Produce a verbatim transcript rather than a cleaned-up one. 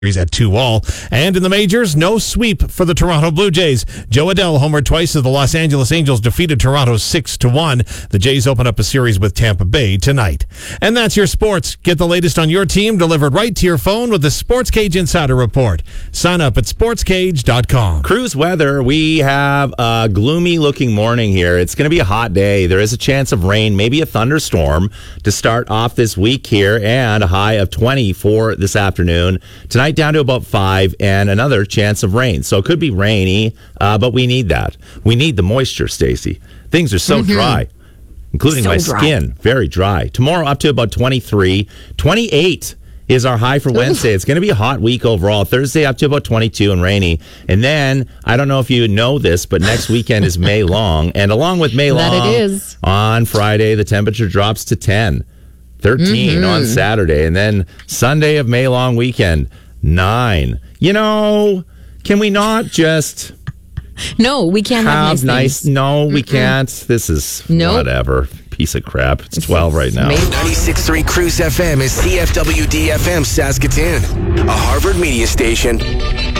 at two all. And in the majors, no sweep for the Toronto Blue Jays. Joe Adell homered twice as the Los Angeles Angels defeated Toronto six to one. The Jays open up a series with Tampa Bay tonight. And that's your sports. Get the latest on your team delivered right to your phone with the Sports Cage Insider Report. Sign up at sports cage dot com. Cruise weather, we have a gloomy looking morning here. It's going to be a hot day. There is a chance of rain, maybe a thunderstorm to start off this week here, and a high of twenty for this afternoon. Tonight down to about five, and another chance of rain. So it could be rainy, uh, but we need that. We need the moisture, Stacey. Things are so mm-hmm. dry, including so my dry. skin. Very dry. Tomorrow up to about twenty-three. twenty-eight is our high for Wednesday. It's going to be a hot week overall. Thursday up to about twenty-two and rainy. And then, I don't know if you know this, but next weekend is May Long. And along with May Long, that it is. On Friday, the temperature drops to ten. thirteen mm-hmm. on Saturday. And then Sunday of May Long weekend, nine. You know, can we not just... No, we can't have, have nice, nice No, we Mm-mm. can't. This is nope. whatever. Piece of crap. It's twelve right now. ninety-six point three Cruise F M is C F W D F M Saskatoon, a Harvard media station.